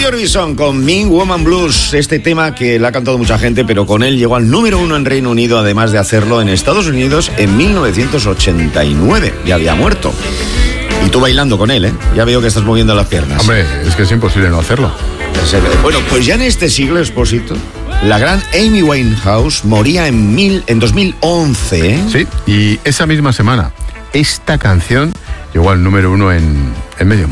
Roy Orbison con Mean Woman Blues, este tema que le ha cantado mucha gente, pero con él llegó al número 1 en Reino Unido, además de hacerlo en Estados Unidos en 1989. Ya había muerto. Y tú bailando con él, ¿eh? Ya veo que estás moviendo las piernas. Hombre, es que es imposible no hacerlo. Bueno, pues ya en este siglo, Expósito, la gran Amy Winehouse moría en 2011, ¿eh? Sí, y esa misma semana, esta canción llegó al número 1 en medio mundo.